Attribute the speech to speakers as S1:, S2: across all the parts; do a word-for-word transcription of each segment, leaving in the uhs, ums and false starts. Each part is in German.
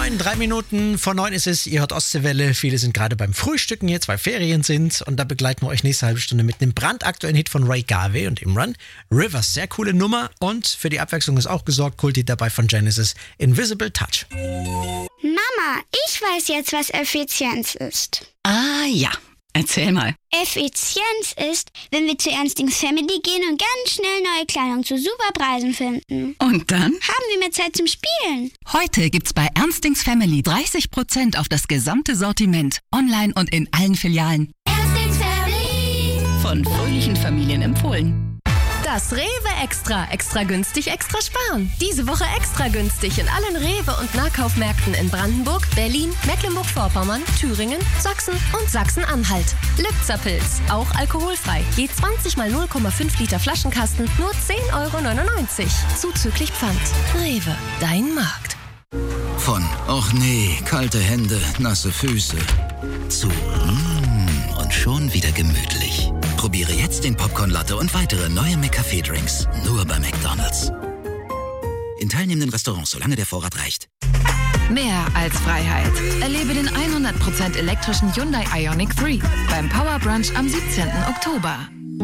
S1: Neun, drei Minuten vor neun ist es. Ihr hört Ostseewelle. Viele sind gerade beim Frühstücken jetzt, weil Ferien sind. Und da begleiten wir euch nächste halbe Stunde mit einem brandaktuellen Hit von Ray Garvey und Imran. Rivers, sehr coole Nummer. Und für die Abwechslung ist auch gesorgt. Kulthit dabei von Genesis, Invisible Touch.
S2: Mama, ich weiß jetzt, was Effizienz ist.
S3: Ah ja, erzähl mal.
S2: Effizienz ist, wenn wir zu Ernstings Family gehen und ganz schnell neue Kleidung zu super Preisen finden.
S3: Und dann?
S2: Haben wir mehr Zeit zum Spielen.
S3: Heute gibt's bei Ernstings Family dreißig Prozent auf das gesamte Sortiment. Online und in allen Filialen.
S2: Ernstings Family.
S3: Von fröhlichen Familien empfohlen.
S4: Das Rewe Extra. Extra günstig, extra sparen. Diese Woche extra günstig in allen Rewe- und Nahkaufmärkten in Brandenburg, Berlin, Mecklenburg-Vorpommern, Thüringen, Sachsen und Sachsen-Anhalt. Lübzer-Pilz, auch alkoholfrei. Je zwanzig mal null Komma fünf Liter Flaschenkasten, nur zehn Euro neunundneunzig. Zuzüglich Pfand. Rewe, dein Markt.
S5: Von "Och nee, kalte Hände, nasse Füße" zu mm, und schon wieder gemütlich. Probiere jetzt den Popcorn-Latte und weitere neue McCafé-Drinks. Nur bei McDonald's. In teilnehmenden Restaurants, solange der Vorrat reicht.
S6: Mehr als Freiheit. Erlebe den hundert Prozent elektrischen Hyundai Ioniq drei beim Power Brunch am siebzehnten Oktober.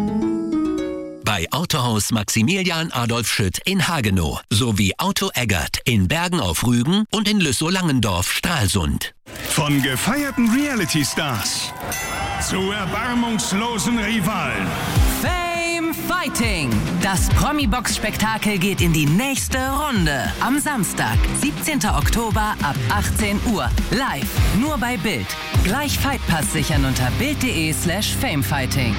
S7: Bei Autohaus Maximilian Adolf Schütt in Hagenow sowie Auto Eggert in Bergen auf Rügen und in Lüssow-Langendorf Stralsund.
S8: Von gefeierten Reality-Stars zu erbarmungslosen Rivalen.
S9: Fame Fighting. Das Promi-Box-Spektakel geht in die nächste Runde. Am Samstag, siebzehnten Oktober ab achtzehn Uhr. Live, nur bei Bild. Gleich Fightpass sichern unter bild.de slash famefighting.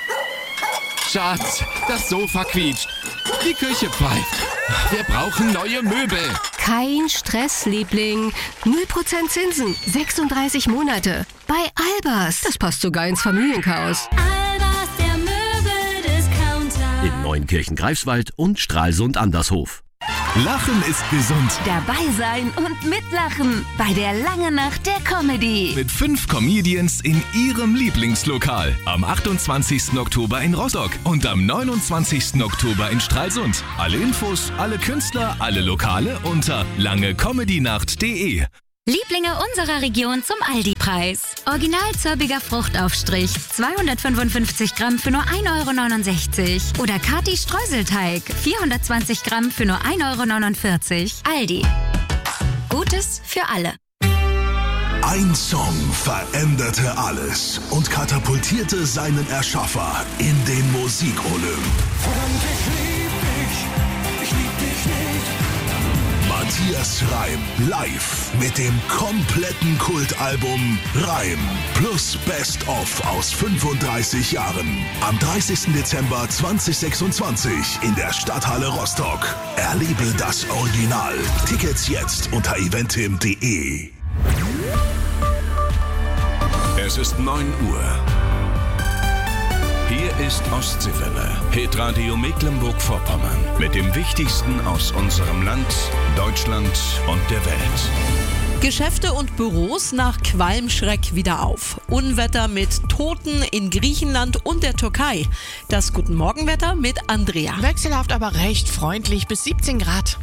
S10: Schatz, das Sofa quietscht. Die Küche pfeift. Wir brauchen neue Möbel.
S11: Kein Stress, Liebling. null Prozent Zinsen, sechsunddreißig Monate. Bei Albers. Das passt sogar ins Familienchaos.
S12: Albers, der Möbeldiscounter.
S13: In Neunkirchen Greifswald und Stralsund-Andershof.
S8: Lachen ist gesund.
S14: Dabei sein und mitlachen bei der Lange Nacht der Comedy.
S8: Mit fünf Comedians in ihrem Lieblingslokal. Am achtundzwanzigsten Oktober in Rostock und am neunundzwanzigsten Oktober in Stralsund. Alle Infos, alle Künstler, alle Lokale unter langecomedynacht punkt de.
S15: Lieblinge unserer Region zum Aldi-Preis. Original zirbiger Fruchtaufstrich, zweihundertfünfundfünfzig Gramm für nur ein Euro neunundsechzig. Oder Kati Streuselteig, vierhundertzwanzig Gramm für nur ein Euro neunundvierzig. Aldi. Gutes für alle.
S16: Ein Song veränderte alles und katapultierte seinen Erschaffer in den Musikolymp.
S17: Verdammt, ich lieb dich, ich lieb dich nicht.
S16: Matthias Reim live mit dem kompletten Kultalbum Reim plus Best of aus fünfunddreißig Jahren. Am dreißigsten Dezember zweitausendsechsundzwanzig in der Stadthalle Rostock. Erlebe das Original. Tickets jetzt unter eventim punkt de.
S8: Es ist neun Uhr. Hier ist Ostseewelle, Hitradio Mecklenburg-Vorpommern. Mit dem Wichtigsten aus unserem Land, Deutschland und der Welt.
S18: Geschäfte und Büros nach Qualmschreck wieder auf. Unwetter mit Toten in Griechenland und der Türkei. Das Guten Morgenwetter mit Andrea.
S19: Wechselhaft, aber recht freundlich bis siebzehn Grad.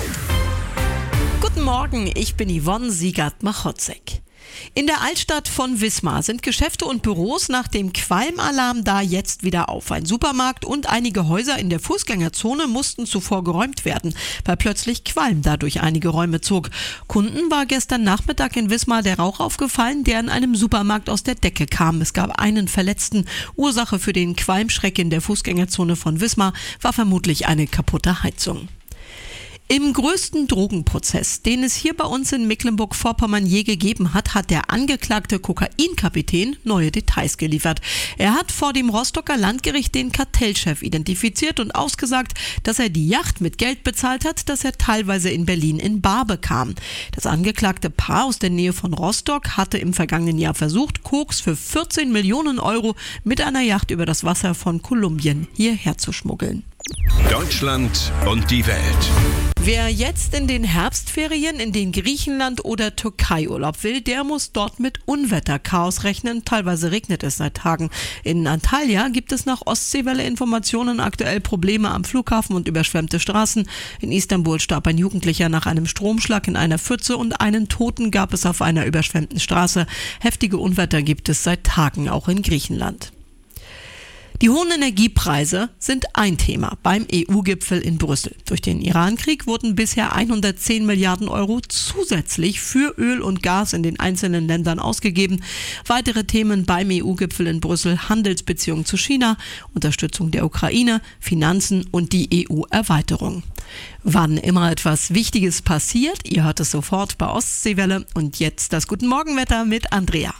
S18: Guten Morgen, ich bin Yvonne Siegert-Machotzek. In der Altstadt von Wismar sind Geschäfte und Büros nach dem Qualmalarm da jetzt wieder auf. Ein Supermarkt und einige Häuser in der Fußgängerzone mussten zuvor geräumt werden, weil plötzlich Qualm da durch einige Räume zog. Kunden war gestern Nachmittag in Wismar der Rauch aufgefallen, der in einem Supermarkt aus der Decke kam. Es gab einen Verletzten. Ursache für den Qualmschreck in der Fußgängerzone von Wismar war vermutlich eine kaputte Heizung. Im größten Drogenprozess, den es hier bei uns in Mecklenburg-Vorpommern je gegeben hat, hat der angeklagte Kokainkapitän neue Details geliefert. Er hat vor dem Rostocker Landgericht den Kartellchef identifiziert und ausgesagt, dass er die Yacht mit Geld bezahlt hat, das er teilweise in Berlin in bar bekam. Das angeklagte Paar aus der Nähe von Rostock hatte im vergangenen Jahr versucht, Koks für vierzehn Millionen Euro mit einer Yacht über das Wasser von Kolumbien hierher zu schmuggeln.
S8: Deutschland und die Welt.
S18: Wer jetzt in den Herbstferien in den Griechenland oder Türkei Urlaub will, der muss dort mit Unwetterchaos rechnen. Teilweise regnet es seit Tagen. In Antalya gibt es nach Ostseewelle-Informationen aktuell Probleme am Flughafen und überschwemmte Straßen. In Istanbul starb ein Jugendlicher nach einem Stromschlag in einer Pfütze und einen Toten gab es auf einer überschwemmten Straße. Heftige Unwetter gibt es seit Tagen auch in Griechenland. Die hohen Energiepreise sind ein Thema beim E U-Gipfel in Brüssel. Durch den Iran-Krieg wurden bisher hundertzehn Milliarden Euro zusätzlich für Öl und Gas in den einzelnen Ländern ausgegeben. Weitere Themen beim E U-Gipfel in Brüssel: Handelsbeziehungen zu China, Unterstützung der Ukraine, Finanzen und die E U-Erweiterung. Wann immer etwas Wichtiges passiert, ihr hört es sofort bei Ostseewelle. Und jetzt das Guten Morgenwetter mit Andrea.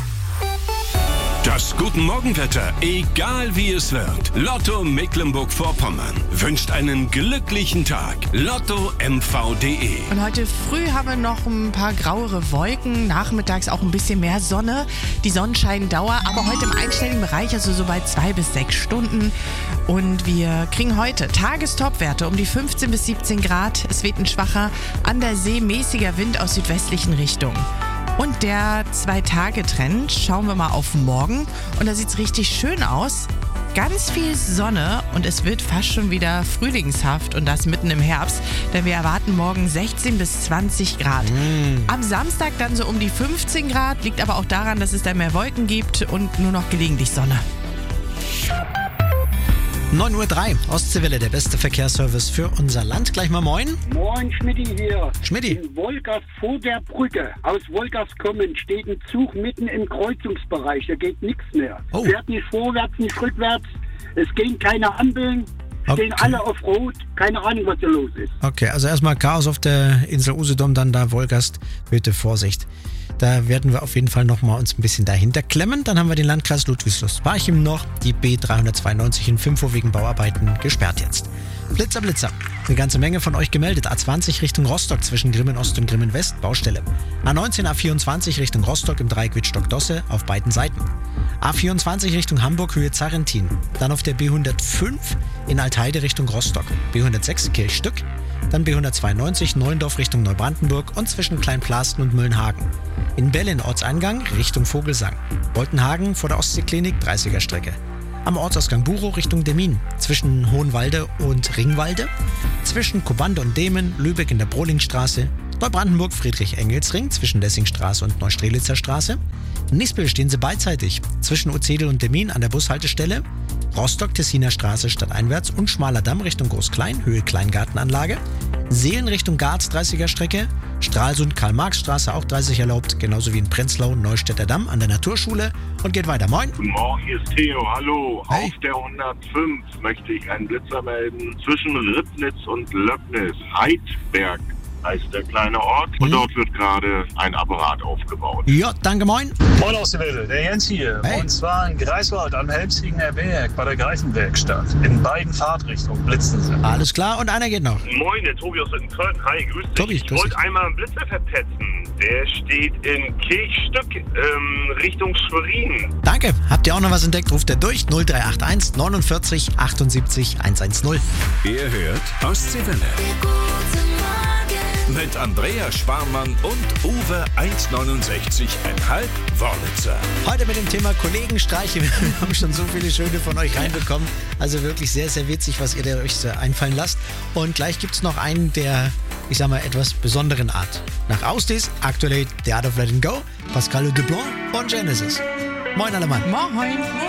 S8: Das Guten Morgenwetter, egal wie es wird. Lotto Mecklenburg-Vorpommern wünscht einen glücklichen Tag. Lotto M V punkt de.
S19: Und heute früh haben wir noch ein paar grauere Wolken, nachmittags auch ein bisschen mehr Sonne. Die Sonnenscheindauer, aber heute im einstelligen Bereich, also so bei zwei bis sechs Stunden. Und wir kriegen heute Tagestopwerte um die fünfzehn bis siebzehn Grad. Es weht ein schwacher, an der See mäßiger Wind aus südwestlichen Richtungen. Und der Zwei-Tage-Trend, schauen wir mal auf morgen. Und da sieht es richtig schön aus. Ganz viel Sonne und es wird fast schon wieder frühlingshaft und das mitten im Herbst. Denn wir erwarten morgen sechzehn bis zwanzig Grad. Mm. Am Samstag dann so um die fünfzehn Grad. Liegt aber auch daran, dass es da mehr Wolken gibt und nur noch gelegentlich Sonne.
S1: neun Uhr drei, Ostseewelle, der beste Verkehrsservice für unser Land. Gleich mal moin.
S20: Moin, Schmidti hier.
S1: Schmidti.
S20: In Wolgast vor der Brücke. Aus Wolgast kommend steht ein Zug mitten im Kreuzungsbereich. Da geht nichts mehr.
S1: Oh.
S20: Fährt nicht vorwärts, nicht rückwärts. Es gehen keine Ampeln. Stehen
S1: Okay.
S20: alle auf Rot. Keine Ahnung, was da los ist.
S1: Okay, also erstmal Chaos auf der Insel Usedom, dann da Wolgast. Bitte Vorsicht. Da werden wir auf jeden Fall nochmal uns ein bisschen dahinter klemmen. Dann haben wir den Landkreis Ludwigslust-Parchim noch. Die B dreihundertzweiundneunzig in Fimfo wegen Bauarbeiten gesperrt jetzt. Blitzer, Blitzer. Eine ganze Menge von euch gemeldet. A zwanzig Richtung Rostock zwischen Grimmen Ost und Grimmen West, Baustelle. A neunzehn, A vierundzwanzig Richtung Rostock im Dreieck Wittstock-Dosse auf beiden Seiten. A vierundzwanzig Richtung Hamburg, Höhe Zarrentin. Dann auf der B hundertfünf in Altheide Richtung Rostock. B hundertsechs Kirchstück. Dann B hundertzweiundneunzig Neuendorf Richtung Neubrandenburg und zwischen Kleinplasten und Müllenhagen. In Bellin Ortseingang Richtung Vogelsang. Boltenhagen vor der Ostseeklinik dreißiger Strecke. Am Ortsausgang Buchow Richtung Demmin. Zwischen Hohenwalde und Ringwalde. Zwischen Kobande und Demen, Lübeck in der Brohlingstraße. Neubrandenburg Friedrich-Engels-Ring zwischen Lessingstraße und Neustrelitzer Straße. In Nispel stehen sie beidseitig. Zwischen Urzedel und Demmin an der Bushaltestelle. Rostock-Tessiner Straße stadteinwärts und Schmaler Damm Richtung Groß-Klein, Höhe Kleingartenanlage. Seelen Richtung Garz dreißiger Strecke. Stralsund Karl-Marx-Straße auch dreißig erlaubt, genauso wie in Prenzlau Neustädter Damm an der Naturschule. Und geht weiter. Moin.
S21: Guten Morgen, hier ist Theo. Hallo. Hey. Auf der hundertfünf möchte ich einen Blitzer melden zwischen Ribnitz und Löcknis. Heidberg heißt der kleine Ort. Und mhm. dort wird gerade ein Apparat aufgebaut.
S1: Ja, danke, moin.
S22: Moin aus der Welt, der Jens hier. Hey. Und zwar in Greifswald am Helmsiegener Berg bei der Greifenwerkstatt. In beiden Fahrtrichtungen blitzen sie.
S1: Alles klar, und einer geht noch.
S21: Moin, der Tobi aus Köln. Hi, grüß dich.
S1: Tobi,
S21: ich wollte einmal einen Blitzer verpetzen. Der steht in Kirchstück ähm, Richtung Schwerin.
S1: Danke. Habt ihr auch noch was entdeckt? Ruft er durch null drei acht eins neunundvierzig achtundsiebzig hundertzehn.
S8: Ihr hört Ostseewelle. Mit Andrea Sparmann und Uwe eins neunundsechzig Komma fünf Wörlitzer.
S1: Heute mit dem Thema Kollegenstreiche. Wir haben schon so viele schöne von euch reinbekommen. Also wirklich sehr, sehr witzig, was ihr da euch so einfallen lasst. Und gleich gibt es noch einen der, ich sag mal, etwas besonderen Art. Nach Austis, aktuell The Art of Letting Go, Pascal Dupont und Genesis. Moin alle Mann.
S19: Moin.